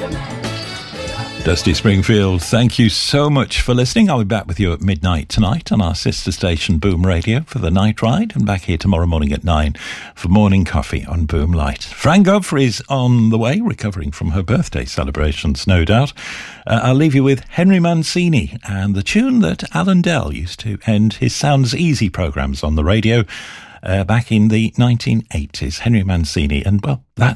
Dusty Springfield, thank you so much for listening. I'll be back with you at midnight tonight on our sister station Boom Radio for the night ride, and back here tomorrow morning at 9 for morning coffee on Boom Light. Fran Godfrey's on the way, recovering from her birthday celebrations, no doubt. I'll leave you with Henry Mancini and the tune that Alan Dell used to end his Sounds Easy programmes on the radio back in the 1980s. Henry Mancini, and well, that